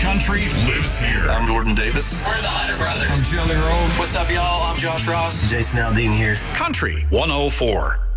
country lives here. I'm Jordan Davis. We're the Hunter Brothers. I'm Jelly Roll. What's up, y'all? I'm Josh Ross. Jason Aldean here. Country 104.